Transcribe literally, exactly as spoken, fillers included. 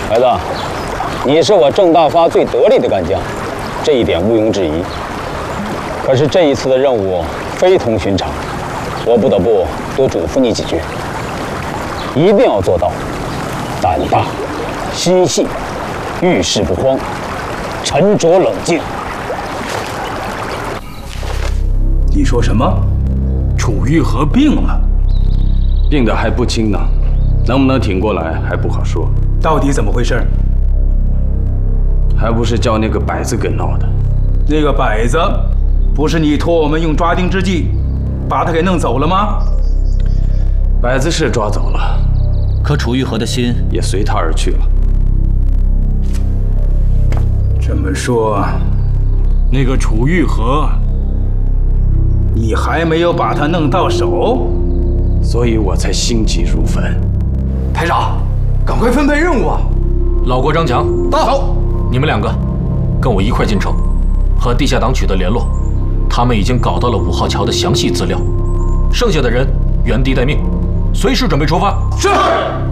孩子，你是我郑大发最得力的干将，这一点毋庸置疑。可是这一次的任务非同寻常，我不得不多嘱咐你几句，一定要做到胆大、心细、遇事不慌、沉着冷静。 你说什么？楚玉和病了？ 病得还不轻呢，能不能挺过来还不好说。 到底怎么回事？ 还不是叫那个摆子给闹的。 那个摆子，不是你托我们用抓丁之计把他给弄走了吗？ 摆子是抓走了， 可楚玉和的心也随他而去了。 这么说，那个楚玉和，你还没有把他弄到手？ 所以我才心急如焚。 排长，赶快分配任务啊！ 老郭、张强到，你们两个跟我一块进城，和地下党取得联络。他们已经搞到了五号桥的详细资料，剩下的人原地待命，随时准备出发。 是。